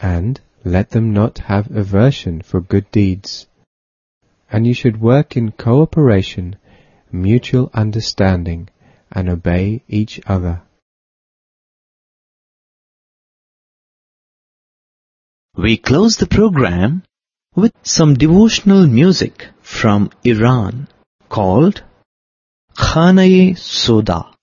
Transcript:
and let them not have aversion for good deeds. And you should work in cooperation, mutual understanding, and obey each other. We close the program with some devotional music from Iran called Khana-e Soda.